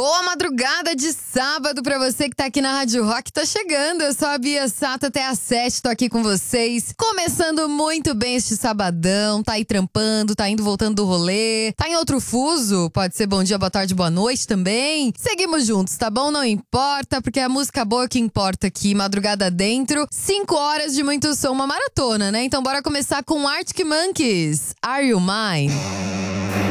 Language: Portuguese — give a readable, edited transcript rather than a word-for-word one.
Boa madrugada de sábado pra você que tá aqui na Rádio Rock. Tá chegando, eu sou a Bia Sato até às 7, tô aqui com vocês. Começando muito bem este sabadão, tá aí trampando, tá indo voltando do rolê, tá em outro fuso, pode ser bom dia, boa tarde, boa noite também. Seguimos juntos, tá bom? Não importa, porque a música boa é que importa aqui, madrugada dentro. 5 horas de muito som, uma maratona, né? Então bora começar com Arctic Monkeys, Are You Mine?